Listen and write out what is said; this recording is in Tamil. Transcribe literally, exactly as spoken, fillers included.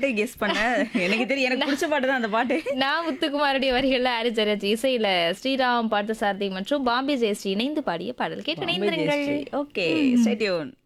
பாட்டு கெஸ் பண்ண? எனக்கு தெரியும். எனக்கு பிடிச்ச பாட்டு தான் அந்த பாட்டு. நான் முத்துக்குமாருடைய வரிகள்ல ஹரிஜரஜ் இசையில ஸ்ரீராம் பார்த்தசாரதி மற்றும் பாம்பே ஜெயஸ்ரீ இணைந்து பாடிய பாடல் கேட்டு பாம்பே இணைந்திருங்கள். ஜெயஸ்ரீ. ஓகே. Stay tune.